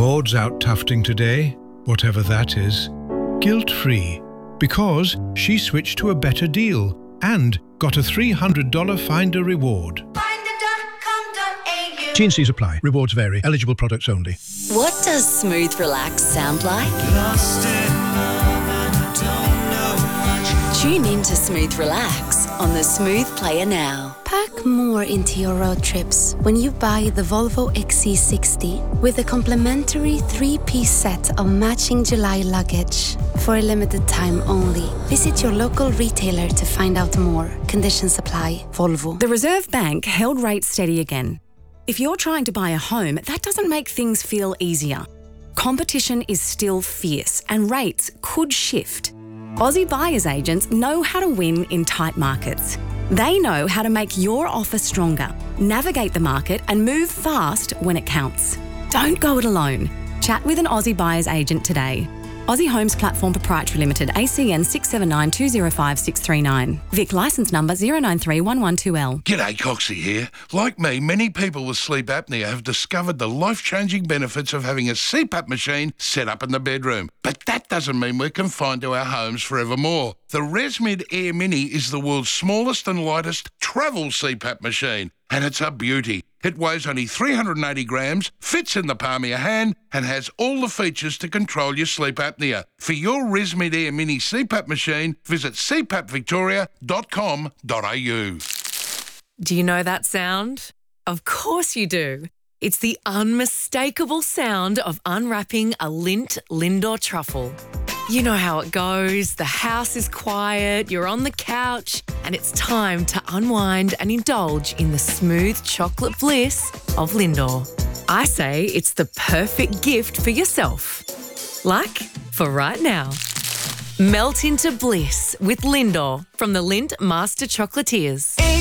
Maud's out tufting today, whatever that is, guilt-free, because she switched to a better deal and got a $300 Finder reward. Finder.com.au. T&Cs apply. Rewards vary. Eligible products only. What does smooth relax sound like? Tune in to Smooth Relax on the Smooth Player now. Pack more into your road trips when you buy the Volvo XC60 with a complimentary 3-piece set of matching July luggage. For a limited time only. Visit your local retailer to find out more. Conditions apply. Volvo. The Reserve Bank held rates steady again. If you're trying to buy a home, that doesn't make things feel easier. Competition is still fierce and rates could shift. Aussie buyers agents know how to win in tight markets. They know how to make your offer stronger, navigate the market and move fast when it counts. Don't go it alone. Chat with an Aussie buyer's agent today. Aussie Homes Platform Proprietary Limited, ACN 679205639. Vic licence number 093112L. G'day, Coxie here. Like me, many people with sleep apnea have discovered the life-changing benefits of having a CPAP machine set up in the bedroom. But that doesn't mean we're confined to our homes forevermore. The ResMed Air Mini is the world's smallest and lightest travel CPAP machine, and it's a beauty. It weighs only 380 grams, fits in the palm of your hand, and has all the features to control your sleep apnea. For your ResMed Air Mini CPAP machine, visit cpapvictoria.com.au. Do you know that sound? Of course you do. It's the unmistakable sound of unwrapping a Lindt Lindor truffle. You know how it goes. The house is quiet, you're on the couch, and it's time to unwind and indulge in the smooth chocolate bliss of Lindor. I say it's the perfect gift for yourself. Like for right now. Melt into bliss with Lindor from the Lindt Master Chocolatiers.